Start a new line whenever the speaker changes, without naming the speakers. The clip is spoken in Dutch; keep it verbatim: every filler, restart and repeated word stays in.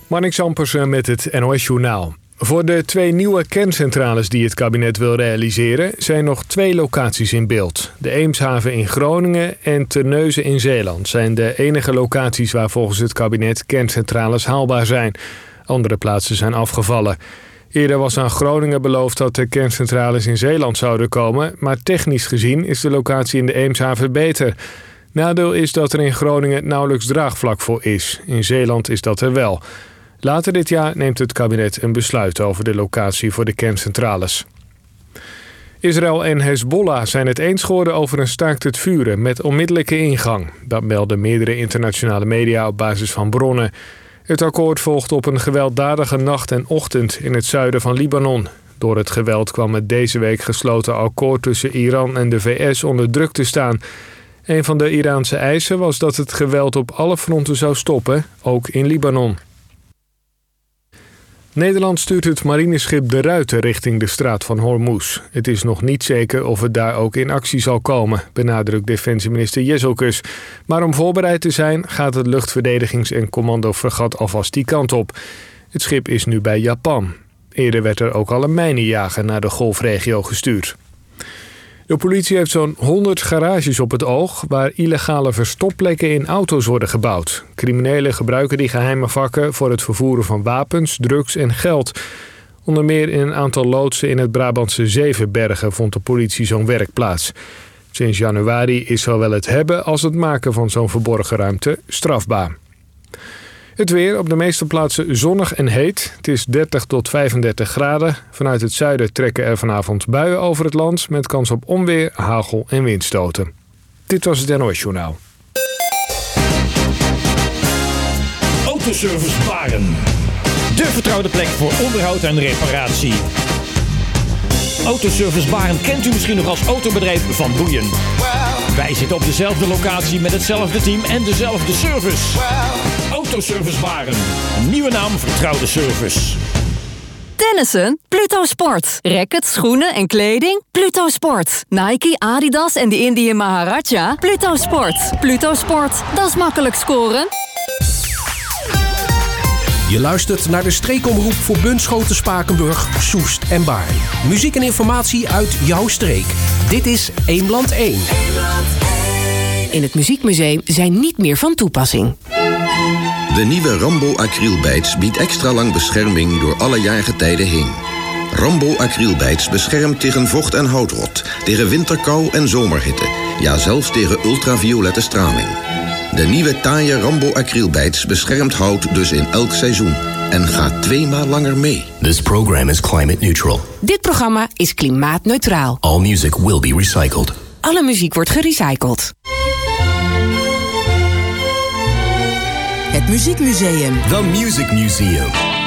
Marnix Ampersen met het N O S-journaal. Voor de twee nieuwe kerncentrales die het kabinet wil realiseren zijn nog twee locaties in beeld. De Eemshaven in Groningen en Terneuzen in Zeeland zijn de enige locaties waar volgens het kabinet kerncentrales haalbaar zijn. Andere plaatsen zijn afgevallen. Eerder was aan Groningen beloofd dat de kerncentrales in Zeeland zouden komen, maar technisch gezien is de locatie in de Eemshaven beter. Nadeel is dat er in Groningen nauwelijks draagvlak voor is. In Zeeland is dat er wel. Later dit jaar neemt het kabinet een besluit over de locatie voor de kerncentrales. Israël en Hezbollah zijn het eens geworden over een staakt het vuren met onmiddellijke ingang. Dat melden meerdere internationale media op basis van bronnen. Het akkoord volgt op een gewelddadige nacht en ochtend in het zuiden van Libanon. Door het geweld kwam het deze week gesloten akkoord tussen Iran en de V S onder druk te staan. Een van de Iraanse eisen was dat het geweld op alle fronten zou stoppen, ook in Libanon. Nederland stuurt het marineschip De Ruiter richting de straat van Hormuz. Het is nog niet zeker of het daar ook in actie zal komen, benadrukt defensieminister Jezelkus. Maar om voorbereid te zijn gaat het luchtverdedigings- en commandofregat alvast die kant op. Het schip is nu bij Japan. Eerder werd er ook al een mijnenjager naar de golfregio gestuurd. De politie heeft zo'n honderd garages op het oog waar illegale verstopplekken in auto's worden gebouwd. Criminelen gebruiken die geheime vakken voor het vervoeren van wapens, drugs en geld. Onder meer in een aantal loodsen in het Brabantse Zevenbergen vond de politie zo'n werk plaats. Sinds januari is zowel het hebben als het maken van zo'n verborgen ruimte strafbaar. Het weer op de meeste plaatsen zonnig en heet. Het is dertig tot vijfendertig graden. Vanuit het zuiden trekken er vanavond buien over het land met kans op onweer, hagel en windstoten. Dit was het N O S-journaal.
Autoservice Baren. De vertrouwde plek voor onderhoud en reparatie. Autoservice Baren kent u misschien nog als autobedrijf Van Boeien. Wij zitten op dezelfde locatie met hetzelfde team en dezelfde service. Autoservice Baren. Nieuwe naam, vertrouwde service.
Tennissen? Pluto Sport. Rackets, schoenen en kleding? Pluto Sport. Nike, Adidas en de Indian Maharaja? Pluto Sport. Pluto Sport. Dat is makkelijk scoren.
Je luistert naar de streekomroep voor Bunschoten, Spakenburg, Soest en Baarn. Muziek en informatie uit jouw streek. Dit is Eemland één.
In het Muziekmuseum zijn niet meer van toepassing.
De nieuwe Rambo acrylbijts biedt extra lang bescherming door alle jaargetijden heen. Rambo acrylbijts beschermt tegen vocht en houtrot, tegen winterkou en zomerhitte. Ja, zelfs tegen ultraviolette straling. De nieuwe taaie Rambo acrylbijts beschermt hout dus in elk seizoen. En gaat tweemaal langer mee.
This program is climate neutral.
Dit programma is klimaatneutraal.
All music will be recycled.
Alle muziek wordt gerecycled. Het Muziekmuseum.
The Music Museum.